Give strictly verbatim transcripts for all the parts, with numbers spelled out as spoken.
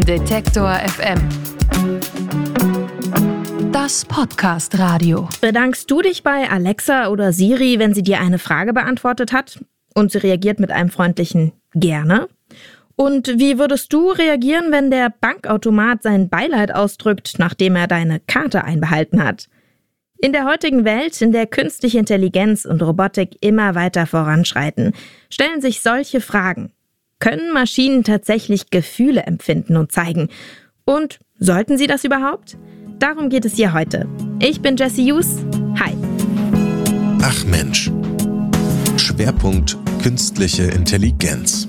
Detektor F M. Das Podcast-Radio. Bedankst du dich bei Alexa oder Siri, wenn sie dir eine Frage beantwortet hat und sie reagiert mit einem freundlichen Gerne? Und wie würdest du reagieren, wenn der Bankautomat sein Beileid ausdrückt, nachdem er deine Karte einbehalten hat? In der heutigen Welt, in der künstliche Intelligenz und Robotik immer weiter voranschreiten, stellen sich solche Fragen. Können Maschinen tatsächlich Gefühle empfinden und zeigen? Und sollten sie das überhaupt? Darum geht es hier heute. Ich bin Jessie Hughes. Hi. Ach Mensch. Schwerpunkt künstliche Intelligenz.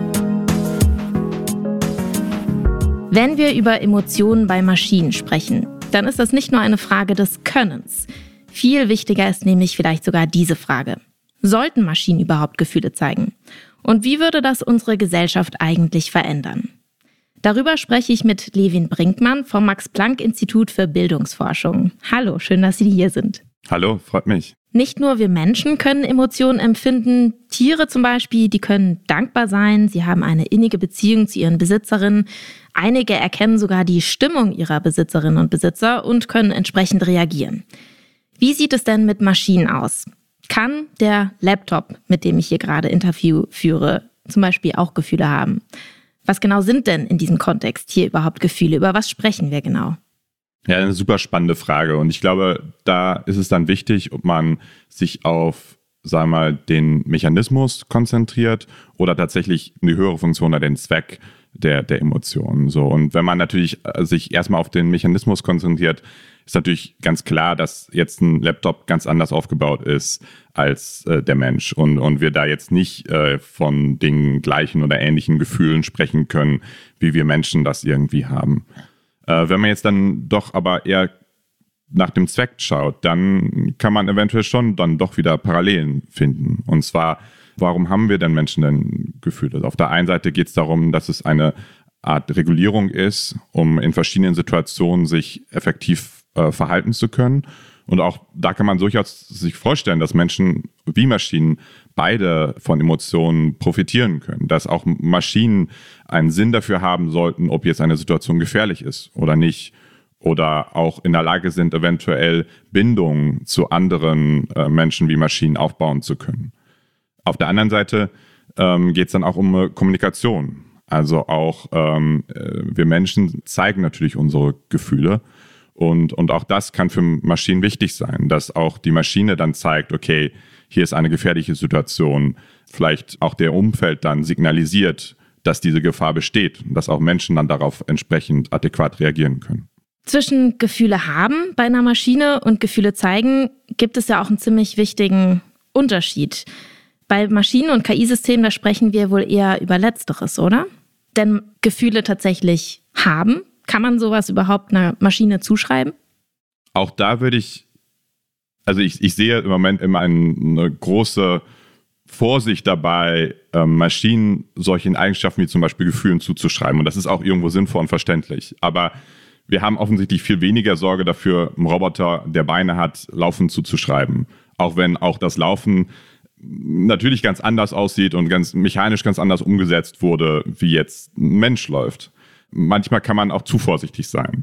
Wenn wir über Emotionen bei Maschinen sprechen, dann ist das nicht nur eine Frage des Könnens. Viel wichtiger ist nämlich vielleicht sogar diese Frage. Sollten Maschinen überhaupt Gefühle zeigen? Und wie würde das unsere Gesellschaft eigentlich verändern? Darüber spreche ich mit Levin Brinkmann vom Max-Planck-Institut für Bildungsforschung. Hallo, schön, dass Sie hier sind. Hallo, freut mich. Nicht nur wir Menschen können Emotionen empfinden, Tiere zum Beispiel, die können dankbar sein, sie haben eine innige Beziehung zu ihren Besitzerinnen. Einige erkennen sogar die Stimmung ihrer Besitzerinnen und Besitzer und können entsprechend reagieren. Wie sieht es denn mit Maschinen aus? Kann der Laptop, mit dem ich hier gerade Interview führe, zum Beispiel auch Gefühle haben? Was genau sind denn in diesem Kontext hier überhaupt Gefühle? Über was sprechen wir genau? Ja, eine super spannende Frage. Und ich glaube, da ist es dann wichtig, ob man sich auf, sagen wir mal, den Mechanismus konzentriert oder tatsächlich eine höhere Funktion oder den Zweck der, der Emotionen. So. Und wenn man natürlich sich erstmal auf den Mechanismus konzentriert, ist natürlich ganz klar, dass jetzt ein Laptop ganz anders aufgebaut ist als äh, der Mensch. Und, und wir da jetzt nicht äh, von den gleichen oder ähnlichen Gefühlen sprechen können, wie wir Menschen das irgendwie haben. Äh, wenn man jetzt dann doch aber eher nach dem Zweck schaut, dann kann man eventuell schon dann doch wieder Parallelen finden. Und zwar, warum haben wir denn Menschen denn Gefühle? Auf der einen Seite geht es darum, dass es eine Art Regulierung ist, um in verschiedenen Situationen sich effektiv äh, verhalten zu können. Und auch da kann man durchaus sich vorstellen, dass Menschen wie Maschinen beide von Emotionen profitieren können. Dass auch Maschinen einen Sinn dafür haben sollten, ob jetzt eine Situation gefährlich ist oder nicht. Oder auch in der Lage sind, eventuell Bindungen zu anderen äh, Menschen wie Maschinen aufbauen zu können. Auf der anderen Seite ähm, geht es dann auch um äh, Kommunikation. Also auch ähm, äh, wir Menschen zeigen natürlich unsere Gefühle. Und, und auch das kann für Maschinen wichtig sein, dass auch die Maschine dann zeigt, okay, hier ist eine gefährliche Situation. Vielleicht auch der Umfeld dann signalisiert, dass diese Gefahr besteht und dass auch Menschen dann darauf entsprechend adäquat reagieren können. Zwischen Gefühle haben bei einer Maschine und Gefühle zeigen gibt es ja auch einen ziemlich wichtigen Unterschied. Bei Maschinen- und K I-Systemen, da sprechen wir wohl eher über Letzteres, oder? Denn Gefühle tatsächlich haben, kann man sowas überhaupt einer Maschine zuschreiben? Auch da würde ich, also ich, ich sehe im Moment immer eine große Vorsicht dabei, äh, Maschinen solchen Eigenschaften wie zum Beispiel Gefühlen zuzuschreiben. Und das ist auch irgendwo sinnvoll und verständlich. Aber wir haben offensichtlich viel weniger Sorge dafür, einem Roboter, der Beine hat, Laufen zuzuschreiben. Auch wenn auch das Laufen natürlich ganz anders aussieht und ganz mechanisch ganz anders umgesetzt wurde, wie jetzt ein Mensch läuft. Manchmal kann man auch zu vorsichtig sein.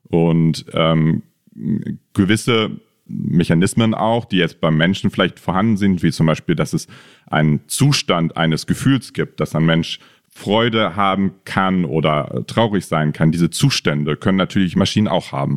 Und ähm, gewisse Mechanismen auch, die jetzt beim Menschen vielleicht vorhanden sind, wie zum Beispiel, dass es einen Zustand eines Gefühls gibt, dass ein Mensch Freude haben kann oder traurig sein kann. Diese Zustände können natürlich Maschinen auch haben.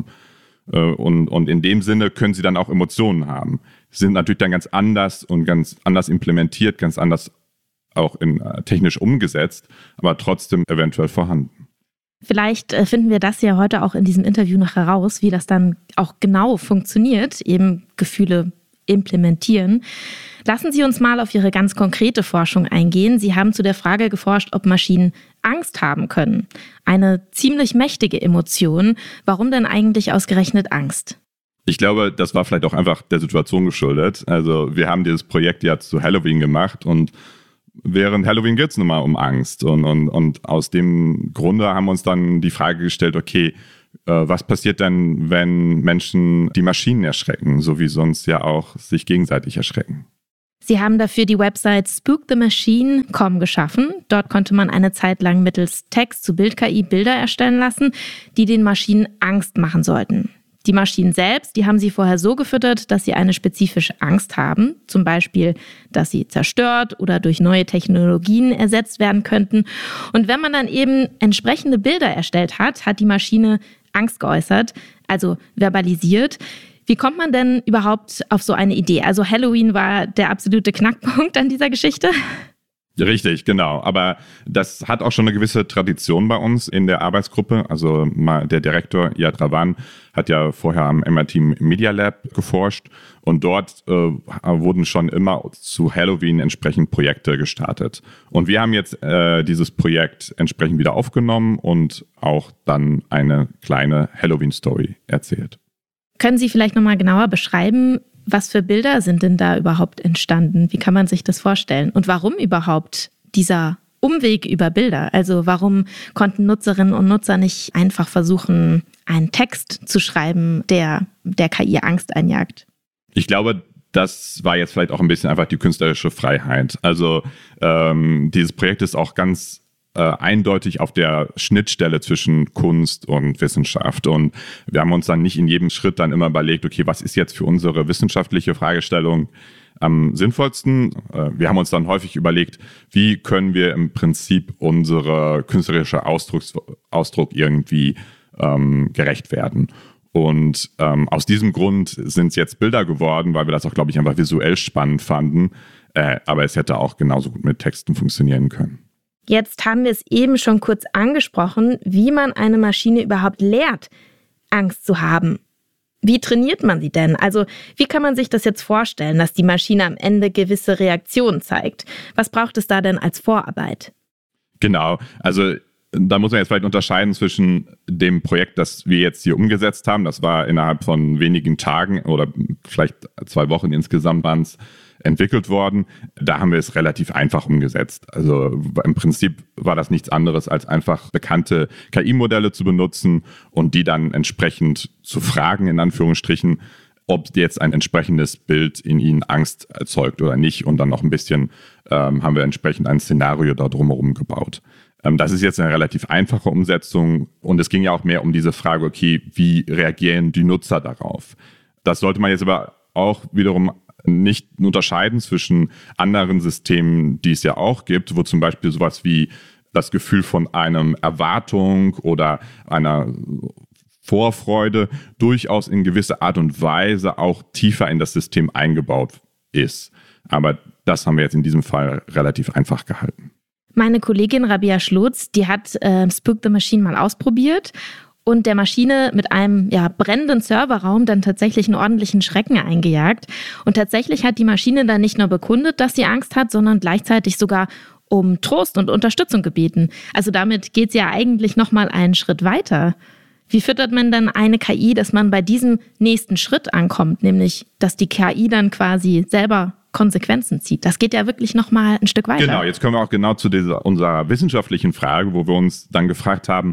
Und, und in dem Sinne können sie dann auch Emotionen haben. Sie sind natürlich dann ganz anders und ganz anders implementiert, ganz anders auch in, äh, technisch umgesetzt, aber trotzdem eventuell vorhanden. Vielleicht finden wir das ja heute auch in diesem Interview noch heraus, wie das dann auch genau funktioniert, eben Gefühle implementieren. Lassen Sie uns mal auf Ihre ganz konkrete Forschung eingehen. Sie haben zu der Frage geforscht, ob Maschinen Angst haben können. Eine ziemlich mächtige Emotion. Warum denn eigentlich ausgerechnet Angst? Ich glaube, das war vielleicht auch einfach der Situation geschuldet. Also wir haben dieses Projekt ja zu Halloween gemacht und während Halloween geht es nun mal um Angst. Und, und, und aus dem Grunde haben wir uns dann die Frage gestellt, okay, äh, was passiert denn, wenn Menschen die Maschinen erschrecken, so wie sonst ja auch sich gegenseitig erschrecken? Sie haben dafür die Website spook the machine punkt com geschaffen. Dort konnte man eine Zeit lang mittels Text-zu-Bild-K I Bilder erstellen lassen, die den Maschinen Angst machen sollten. Die Maschinen selbst, die haben sie vorher so gefüttert, dass sie eine spezifische Angst haben. Zum Beispiel, dass sie zerstört oder durch neue Technologien ersetzt werden könnten. Und wenn man dann eben entsprechende Bilder erstellt hat, hat die Maschine Angst geäußert, also verbalisiert. Wie kommt man denn überhaupt auf so eine Idee? Also Halloween war der absolute Knackpunkt an dieser Geschichte. Richtig, genau. Aber das hat auch schon eine gewisse Tradition bei uns in der Arbeitsgruppe. Also der Direktor Yad Ravan hat ja vorher am M I T Media Lab geforscht und dort äh, wurden schon immer zu Halloween entsprechend Projekte gestartet. Und wir haben jetzt äh, dieses Projekt entsprechend wieder aufgenommen und auch dann eine kleine Halloween-Story erzählt. Können Sie vielleicht nochmal genauer beschreiben, was für Bilder sind denn da überhaupt entstanden? Wie kann man sich das vorstellen? Und warum überhaupt dieser Umweg über Bilder? Also warum konnten Nutzerinnen und Nutzer nicht einfach versuchen, einen Text zu schreiben, der der K I Angst einjagt? Ich glaube, das war jetzt vielleicht auch ein bisschen einfach die künstlerische Freiheit. Also ähm, dieses Projekt ist auch ganz äh, eindeutig auf der Schnittstelle zwischen Kunst und Wissenschaft. Und wir haben uns dann nicht in jedem Schritt dann immer überlegt, okay, was ist jetzt für unsere wissenschaftliche Fragestellung am sinnvollsten? Äh, wir haben uns dann häufig überlegt, wie können wir im Prinzip unsere künstlerische Ausdrucks- Ausdruck irgendwie ähm, gerecht werden. Und ähm, aus diesem Grund sind es jetzt Bilder geworden, weil wir das auch, glaube ich, einfach visuell spannend fanden. Äh, aber es hätte auch genauso gut mit Texten funktionieren können. Jetzt haben wir es eben schon kurz angesprochen, wie man eine Maschine überhaupt lehrt, Angst zu haben. Wie trainiert man sie denn? Also wie kann man sich das jetzt vorstellen, dass die Maschine am Ende gewisse Reaktionen zeigt? Was braucht es da denn als Vorarbeit? Genau, also da muss man jetzt vielleicht unterscheiden zwischen dem Projekt, das wir jetzt hier umgesetzt haben. Das war innerhalb von wenigen Tagen oder vielleicht zwei Wochen insgesamt waren es entwickelt worden. Da haben wir es relativ einfach umgesetzt. Also im Prinzip war das nichts anderes, als einfach bekannte K I-Modelle zu benutzen und die dann entsprechend zu fragen, in Anführungsstrichen, ob jetzt ein entsprechendes Bild in ihnen Angst erzeugt oder nicht. Und dann noch ein bisschen ähm, haben wir entsprechend ein Szenario da drumherum gebaut. Ähm, das ist jetzt eine relativ einfache Umsetzung und es ging ja auch mehr um diese Frage, okay, wie reagieren die Nutzer darauf? Das sollte man jetzt aber auch wiederum nicht unterscheiden zwischen anderen Systemen, die es ja auch gibt, wo zum Beispiel sowas wie das Gefühl von einem Erwartung oder einer Vorfreude durchaus in gewisser Art und Weise auch tiefer in das System eingebaut ist. Aber das haben wir jetzt in diesem Fall relativ einfach gehalten. Meine Kollegin Rabia Schlotz, die hat äh, Spook the Machine mal ausprobiert und der Maschine mit einem ja, brennenden Serverraum dann tatsächlich einen ordentlichen Schrecken eingejagt. Und tatsächlich hat die Maschine dann nicht nur bekundet, dass sie Angst hat, sondern gleichzeitig sogar um Trost und Unterstützung gebeten. Also damit geht sie ja eigentlich nochmal einen Schritt weiter. Wie füttert man dann eine K I, dass man bei diesem nächsten Schritt ankommt, nämlich dass die K I dann quasi selber Konsequenzen zieht? Das geht ja wirklich nochmal ein Stück weiter. Genau, jetzt kommen wir auch genau zu dieser, unserer wissenschaftlichen Frage, wo wir uns dann gefragt haben,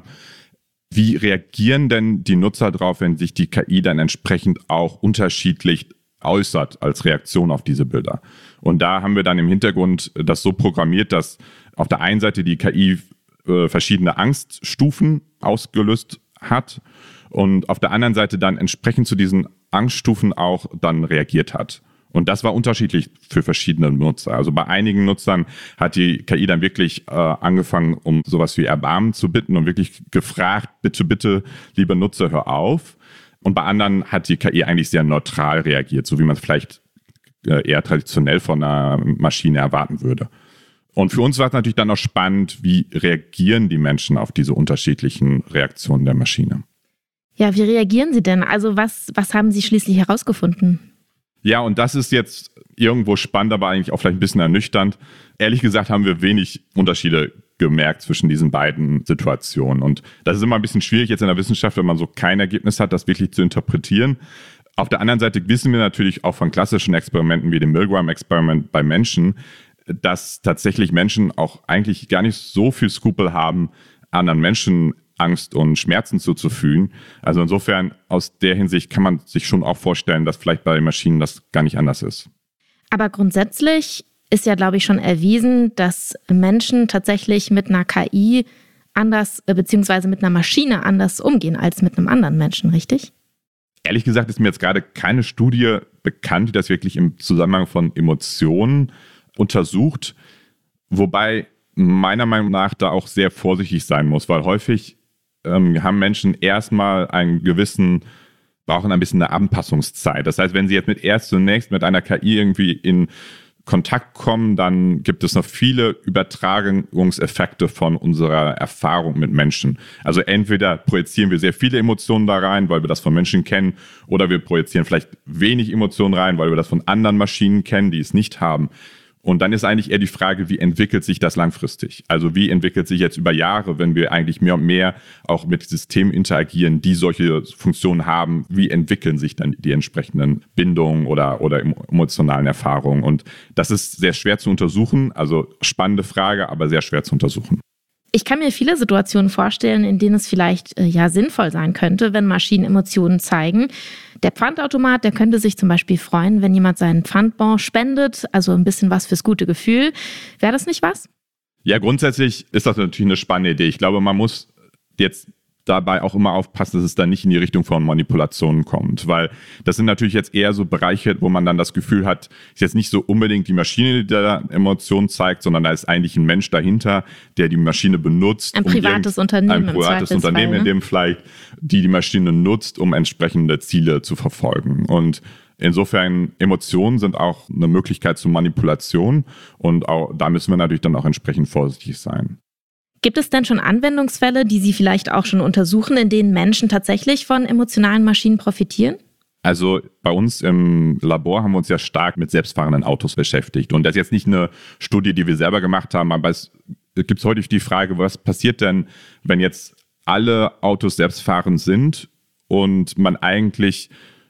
wie reagieren denn die Nutzer darauf, wenn sich die K I dann entsprechend auch unterschiedlich äußert als Reaktion auf diese Bilder? Und da haben wir dann im Hintergrund das so programmiert, dass auf der einen Seite die K I äh, verschiedene Angststufen ausgelöst hat und auf der anderen Seite dann entsprechend zu diesen Angststufen auch dann reagiert hat. Und das war unterschiedlich für verschiedene Nutzer. Also bei einigen Nutzern hat die K I dann wirklich äh, angefangen, um sowas wie Erbarmen zu bitten und wirklich gefragt, bitte, bitte, liebe Nutzer, hör auf. Und bei anderen hat die K I eigentlich sehr neutral reagiert, so wie man es vielleicht äh, eher traditionell von einer Maschine erwarten würde. Und für uns war es natürlich dann noch spannend, wie reagieren die Menschen auf diese unterschiedlichen Reaktionen der Maschine. Ja, wie reagieren sie denn? Also was, was haben sie schließlich herausgefunden? Ja, und das ist jetzt irgendwo spannend, aber eigentlich auch vielleicht ein bisschen ernüchternd. Ehrlich gesagt haben wir wenig Unterschiede gemerkt zwischen diesen beiden Situationen. Und das ist immer ein bisschen schwierig jetzt in der Wissenschaft, wenn man so kein Ergebnis hat, das wirklich zu interpretieren. Auf der anderen Seite wissen wir natürlich auch von klassischen Experimenten wie dem Milgram-Experiment bei Menschen, dass tatsächlich Menschen auch eigentlich gar nicht so viel Skrupel haben, anderen Menschen Angst und Schmerzen zuzufügen. Also insofern, aus der Hinsicht kann man sich schon auch vorstellen, dass vielleicht bei Maschinen das gar nicht anders ist. Aber grundsätzlich ist ja, glaube ich, schon erwiesen, dass Menschen tatsächlich mit einer K I anders, beziehungsweise mit einer Maschine anders umgehen als mit einem anderen Menschen, richtig? Ehrlich gesagt ist mir jetzt gerade keine Studie bekannt, die das wirklich im Zusammenhang von Emotionen untersucht. Wobei meiner Meinung nach da auch sehr vorsichtig sein muss, weil häufig ähm, haben Menschen erstmal einen gewissen, brauchen ein bisschen eine Anpassungszeit. Das heißt, wenn sie jetzt mit erst zunächst mit einer K I irgendwie in Kontakt kommen, dann gibt es noch viele Übertragungseffekte von unserer Erfahrung mit Menschen. Also entweder projizieren wir sehr viele Emotionen da rein, weil wir das von Menschen kennen, oder wir projizieren vielleicht wenig Emotionen rein, weil wir das von anderen Maschinen kennen, die es nicht haben. Und dann ist eigentlich eher die Frage, wie entwickelt sich das langfristig? Also wie entwickelt sich jetzt über Jahre, wenn wir eigentlich mehr und mehr auch mit Systemen interagieren, die solche Funktionen haben, wie entwickeln sich dann die entsprechenden Bindungen oder, oder emotionalen Erfahrungen? Und das ist sehr schwer zu untersuchen, also spannende Frage, aber sehr schwer zu untersuchen. Ich kann mir viele Situationen vorstellen, in denen es vielleicht äh, ja sinnvoll sein könnte, wenn Maschinen Emotionen zeigen. Der Pfandautomat, der könnte sich zum Beispiel freuen, wenn jemand seinen Pfandbon spendet, also ein bisschen was fürs gute Gefühl. Wäre das nicht was? Ja, grundsätzlich ist das natürlich eine spannende Idee. Ich glaube, man muss jetzt dabei auch immer aufpassen, dass es dann nicht in die Richtung von Manipulationen kommt, weil das sind natürlich jetzt eher so Bereiche, wo man dann das Gefühl hat, ist jetzt nicht so unbedingt die Maschine, die da Emotionen zeigt, sondern da ist eigentlich ein Mensch dahinter, der die Maschine benutzt. Ein privates um Unternehmen. Ein privates Unternehmen, ne? In dem vielleicht, die die Maschine nutzt, um entsprechende Ziele zu verfolgen. Und insofern, Emotionen sind auch eine Möglichkeit zur Manipulation und auch da müssen wir natürlich dann auch entsprechend vorsichtig sein. Gibt es denn schon Anwendungsfälle, die Sie vielleicht auch schon untersuchen, in denen Menschen tatsächlich von emotionalen Maschinen profitieren? Also bei uns im Labor haben wir uns ja stark mit selbstfahrenden Autos beschäftigt. Und das ist jetzt nicht eine Studie, die wir selber gemacht haben, aber es gibt häufig die Frage, was passiert denn, wenn jetzt alle Autos selbstfahrend sind und man eigentlich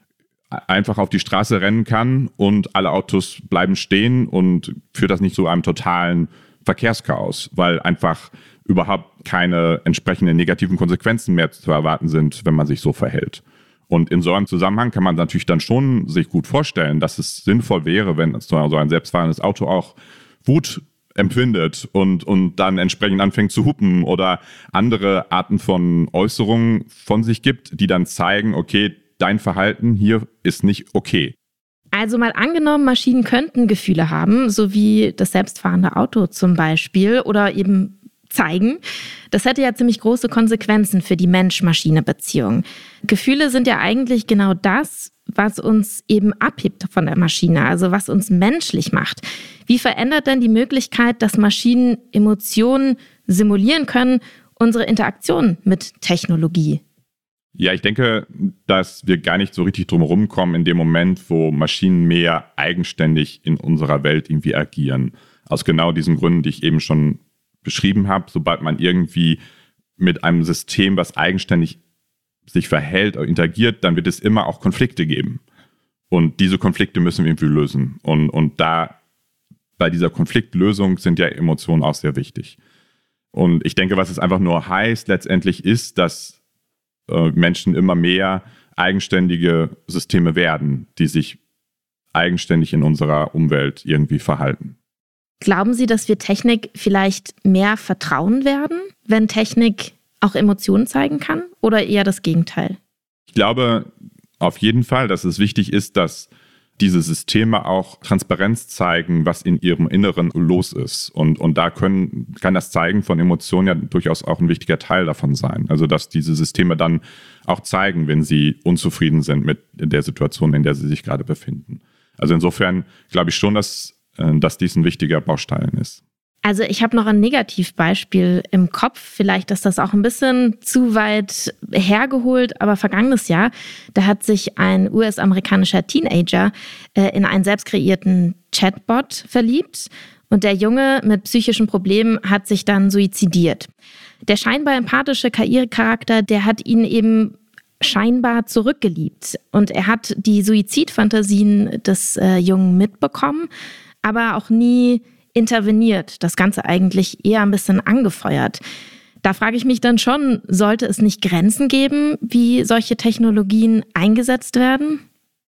einfach auf die Straße rennen kann und alle Autos bleiben stehen und führt das nicht zu einem totalen Verkehrschaos, weil einfach überhaupt keine entsprechenden negativen Konsequenzen mehr zu erwarten sind, wenn man sich so verhält. Und in so einem Zusammenhang kann man natürlich dann schon sich gut vorstellen, dass es sinnvoll wäre, wenn so ein selbstfahrendes Auto auch Wut empfindet und, und dann entsprechend anfängt zu hupen oder andere Arten von Äußerungen von sich gibt, die dann zeigen, okay, dein Verhalten hier ist nicht okay. Also mal angenommen, Maschinen könnten Gefühle haben, so wie das selbstfahrende Auto zum Beispiel, oder eben zeigen. Das hätte ja ziemlich große Konsequenzen für die Mensch-Maschine-Beziehung. Gefühle sind ja eigentlich genau das, was uns eben abhebt von der Maschine, also was uns menschlich macht. Wie verändert denn die Möglichkeit, dass Maschinen Emotionen simulieren können, unsere Interaktion mit Technologie? Ja, ich denke, dass wir gar nicht so richtig drum herum kommen in dem Moment, wo Maschinen mehr eigenständig in unserer Welt irgendwie agieren. Aus genau diesen Gründen, die ich eben schon beschrieben habe. Sobald man irgendwie mit einem System, was eigenständig sich verhält oder interagiert, dann wird es immer auch Konflikte geben. Und diese Konflikte müssen wir irgendwie lösen. Und, und da bei dieser Konfliktlösung sind ja Emotionen auch sehr wichtig. Und ich denke, was es einfach nur heißt letztendlich ist, dass äh, Menschen immer mehr eigenständige Systeme werden, die sich eigenständig in unserer Umwelt irgendwie verhalten. Glauben Sie, dass wir Technik vielleicht mehr vertrauen werden, wenn Technik auch Emotionen zeigen kann, oder eher das Gegenteil? Ich glaube auf jeden Fall, dass es wichtig ist, dass diese Systeme auch Transparenz zeigen, was in ihrem Inneren los ist. Und, und da können, kann das Zeigen von Emotionen ja durchaus auch ein wichtiger Teil davon sein. Also dass diese Systeme dann auch zeigen, wenn sie unzufrieden sind mit der Situation, in der sie sich gerade befinden. Also insofern glaube ich schon, dass dass dies ein wichtiger Baustein ist. Also ich habe noch ein Negativbeispiel im Kopf. Vielleicht ist das auch ein bisschen zu weit hergeholt, aber vergangenes Jahr, da hat sich ein U S-amerikanischer Teenager äh, in einen selbst kreierten Chatbot verliebt und der Junge mit psychischen Problemen hat sich dann suizidiert. Der scheinbar empathische K I-Charakter, der hat ihn eben scheinbar zurückgeliebt und er hat die Suizidfantasien des äh, Jungen mitbekommen, aber auch nie interveniert. Das Ganze eigentlich eher ein bisschen angefeuert. Da frage ich mich dann schon, sollte es nicht Grenzen geben, wie solche Technologien eingesetzt werden?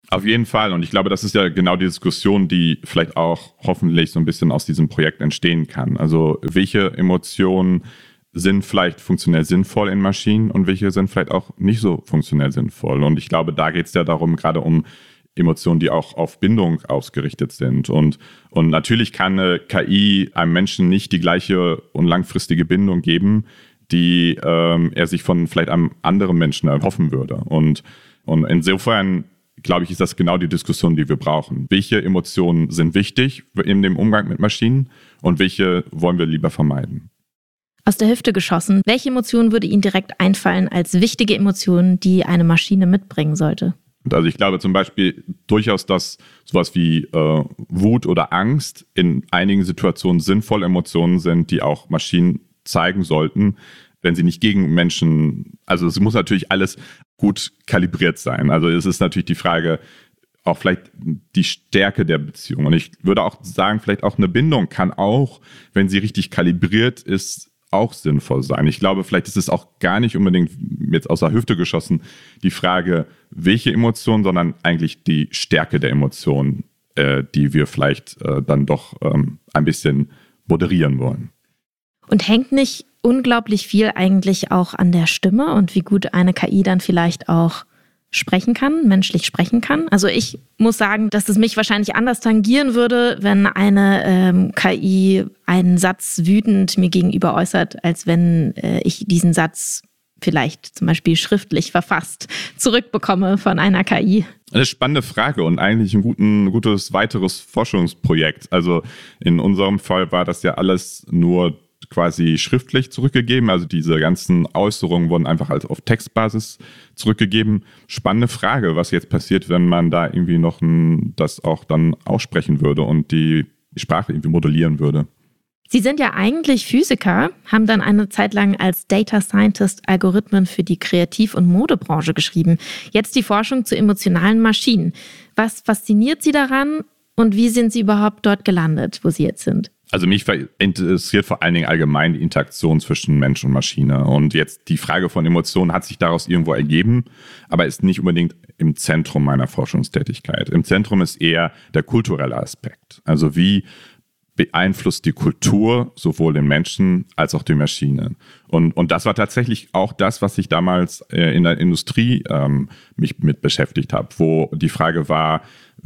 Auf jeden Fall. Und ich glaube, das ist ja genau die Diskussion, die vielleicht auch hoffentlich so ein bisschen aus diesem Projekt entstehen kann. Also welche Emotionen sind vielleicht funktionell sinnvoll in Maschinen und welche sind vielleicht auch nicht so funktionell sinnvoll. Und ich glaube, da geht es ja darum, gerade um Emotionen, die auch auf Bindung ausgerichtet sind. Und, und natürlich kann eine K I einem Menschen nicht die gleiche und langfristige Bindung geben, die ähm, er sich von vielleicht einem anderen Menschen erhoffen würde. Und, und insofern, glaube ich, ist das genau die Diskussion, die wir brauchen. Welche Emotionen sind wichtig in dem Umgang mit Maschinen und welche wollen wir lieber vermeiden? Aus der Hüfte geschossen, welche Emotion würde Ihnen direkt einfallen als wichtige Emotion, die eine Maschine mitbringen sollte? Also ich glaube zum Beispiel durchaus, dass sowas wie äh, Wut oder Angst in einigen Situationen sinnvolle Emotionen sind, die auch Maschinen zeigen sollten, wenn sie nicht gegen Menschen, also es muss natürlich alles gut kalibriert sein. Also es ist natürlich die Frage, auch vielleicht die Stärke der Beziehung. Und ich würde auch sagen, vielleicht auch eine Bindung kann auch, wenn sie richtig kalibriert ist, auch sinnvoll sein. Ich glaube, vielleicht ist es auch gar nicht unbedingt jetzt aus der Hüfte geschossen die Frage, welche Emotionen, sondern eigentlich die Stärke der Emotionen, äh, die wir vielleicht äh, dann doch ähm, ein bisschen moderieren wollen. Und hängt nicht unglaublich viel eigentlich auch an der Stimme und wie gut eine K I dann vielleicht auch sprechen kann, menschlich sprechen kann? Also ich muss sagen, dass es mich wahrscheinlich anders tangieren würde, wenn eine ähm, K I einen Satz wütend mir gegenüber äußert, als wenn äh, ich diesen Satz vielleicht zum Beispiel schriftlich verfasst zurückbekomme von einer K I. Eine spannende Frage und eigentlich ein guten, gutes weiteres Forschungsprojekt. Also in unserem Fall war das ja alles nur quasi schriftlich zurückgegeben. Also diese ganzen Äußerungen wurden einfach als auf Textbasis zurückgegeben. Spannende Frage, was jetzt passiert, wenn man da irgendwie noch ein, das auch dann aussprechen würde und die Sprache irgendwie modellieren würde. Sie sind ja eigentlich Physiker, haben dann eine Zeit lang als Data Scientist Algorithmen für die Kreativ- und Modebranche geschrieben. Jetzt die Forschung zu emotionalen Maschinen. Was fasziniert Sie daran und wie sind Sie überhaupt dort gelandet, wo Sie jetzt sind? Also mich interessiert vor allen Dingen allgemein die Interaktion zwischen Mensch und Maschine. Und jetzt die Frage von Emotionen hat sich daraus irgendwo ergeben, aber ist nicht unbedingt im Zentrum meiner Forschungstätigkeit. Im Zentrum ist eher der kulturelle Aspekt. Also wie beeinflusst die Kultur sowohl den Menschen als auch die Maschine. Und, und das war tatsächlich auch das, was ich damals äh, in der Industrie ähm, mich mit beschäftigt habe, wo die Frage war,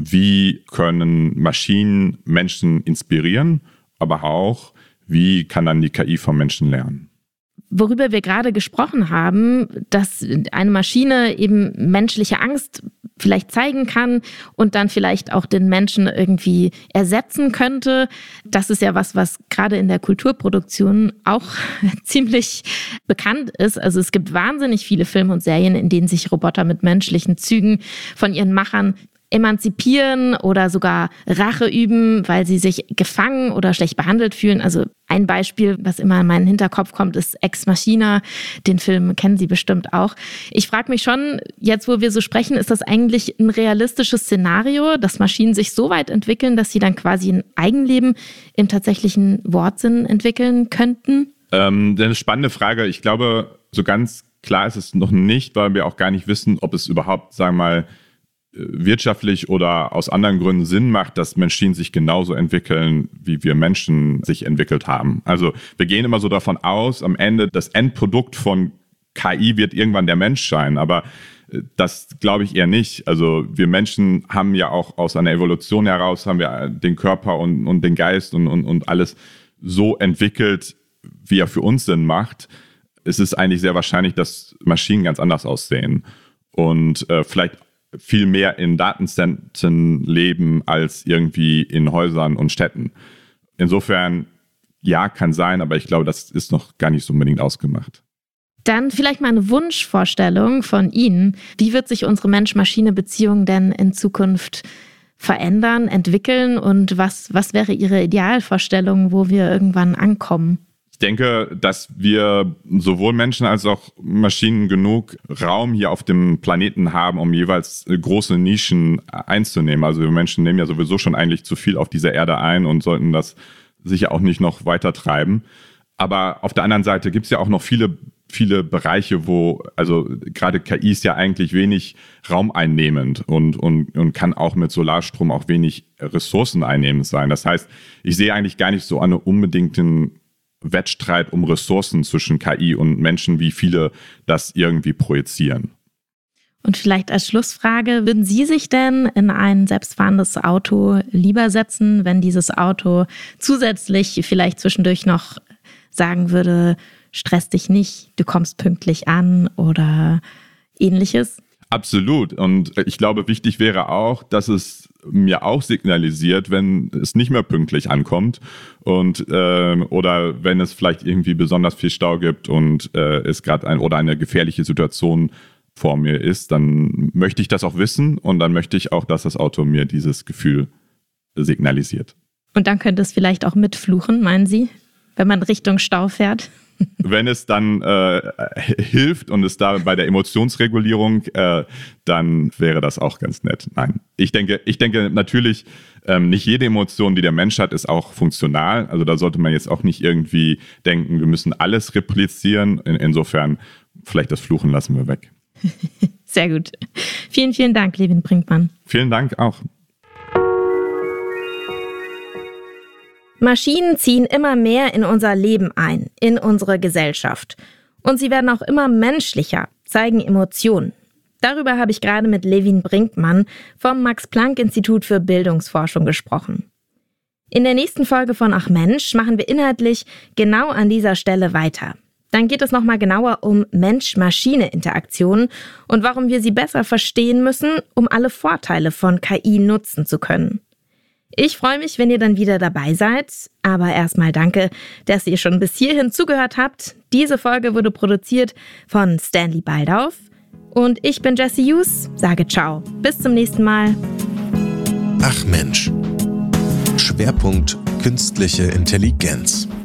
wie können Maschinen Menschen inspirieren, aber auch, wie kann dann die K I vom Menschen lernen? Worüber wir gerade gesprochen haben, dass eine Maschine eben menschliche Angst vielleicht zeigen kann und dann vielleicht auch den Menschen irgendwie ersetzen könnte. Das ist ja was, was gerade in der Kulturproduktion auch ziemlich bekannt ist. Also es gibt wahnsinnig viele Filme und Serien, in denen sich Roboter mit menschlichen Zügen von ihren Machern emanzipieren oder sogar Rache üben, weil sie sich gefangen oder schlecht behandelt fühlen. Also ein Beispiel, was immer in meinen Hinterkopf kommt, ist Ex Machina. Den Film kennen Sie bestimmt auch. Ich frage mich schon, jetzt wo wir so sprechen, ist das eigentlich ein realistisches Szenario, dass Maschinen sich so weit entwickeln, dass sie dann quasi ein Eigenleben im tatsächlichen Wortsinn entwickeln könnten? Ähm, eine spannende Frage. Ich glaube, so ganz klar ist es noch nicht, weil wir auch gar nicht wissen, ob es überhaupt, sagen wir mal, wirtschaftlich oder aus anderen Gründen Sinn macht, dass Maschinen sich genauso entwickeln, wie wir Menschen sich entwickelt haben. Also wir gehen immer so davon aus, am Ende das Endprodukt von K I wird irgendwann der Mensch sein, aber das glaube ich eher nicht. Also wir Menschen haben ja auch aus einer Evolution heraus, haben wir den Körper und, und den Geist und, und, und alles so entwickelt, wie er für uns Sinn macht. Es ist eigentlich sehr wahrscheinlich, dass Maschinen ganz anders aussehen und äh, vielleicht viel mehr in Datenzentren leben als irgendwie in Häusern und Städten. Insofern, ja, kann sein, aber ich glaube, das ist noch gar nicht so unbedingt ausgemacht. Dann vielleicht mal eine Wunschvorstellung von Ihnen. Wie wird sich unsere Mensch-Maschine-Beziehung denn in Zukunft verändern, entwickeln und was, was wäre Ihre Idealvorstellung, wo wir irgendwann ankommen? Ich denke, dass wir sowohl Menschen als auch Maschinen genug Raum hier auf dem Planeten haben, um jeweils große Nischen einzunehmen. Also wir Menschen nehmen ja sowieso schon eigentlich zu viel auf dieser Erde ein und sollten das sicher auch nicht noch weiter treiben. Aber auf der anderen Seite gibt es ja auch noch viele viele Bereiche, wo, also gerade K I ist ja eigentlich wenig raumeinnehmend und, und, und kann auch mit Solarstrom auch wenig ressourceneinnehmend sein. Das heißt, ich sehe eigentlich gar nicht so einen unbedingten Wettstreit um Ressourcen zwischen K I und Menschen, wie viele das irgendwie projizieren. Und vielleicht als Schlussfrage, würden Sie sich denn in ein selbstfahrendes Auto lieber setzen, wenn dieses Auto zusätzlich vielleicht zwischendurch noch sagen würde, stress dich nicht, du kommst pünktlich an oder ähnliches? Absolut. Und ich glaube, wichtig wäre auch, dass es mir auch signalisiert, wenn es nicht mehr pünktlich ankommt und ähm, oder wenn es vielleicht irgendwie besonders viel Stau gibt und äh, es gerade ein oder eine gefährliche Situation vor mir ist, dann möchte ich das auch wissen und dann möchte ich auch, dass das Auto mir dieses Gefühl signalisiert. Und dann könnte es vielleicht auch mitfluchen, meinen Sie, wenn man Richtung Stau fährt? Wenn es dann äh, hilft und es da bei der Emotionsregulierung, äh, dann wäre das auch ganz nett. Nein, ich denke, ich denke natürlich, ähm, nicht jede Emotion, die der Mensch hat, ist auch funktional. Also da sollte man jetzt auch nicht irgendwie denken, wir müssen alles replizieren. In, insofern, vielleicht das Fluchen lassen wir weg. Sehr gut. Vielen, vielen Dank, Levin Brinkmann. Vielen Dank auch. Maschinen ziehen immer mehr in unser Leben ein, in unsere Gesellschaft. Und sie werden auch immer menschlicher, zeigen Emotionen. Darüber habe ich gerade mit Levin Brinkmann vom Max-Planck-Institut für Bildungsforschung gesprochen. In der nächsten Folge von Ach Mensch machen wir inhaltlich genau an dieser Stelle weiter. Dann geht es nochmal genauer um Mensch-Maschine-Interaktionen und warum wir sie besser verstehen müssen, um alle Vorteile von K I nutzen zu können. Ich freue mich, wenn ihr dann wieder dabei seid, aber erstmal danke, dass ihr schon bis hierhin zugehört habt. Diese Folge wurde produziert von Stanley Baldauf und ich bin Jessie Hughes, sage ciao, bis zum nächsten Mal. Ach Mensch. Schwerpunkt Künstliche Intelligenz.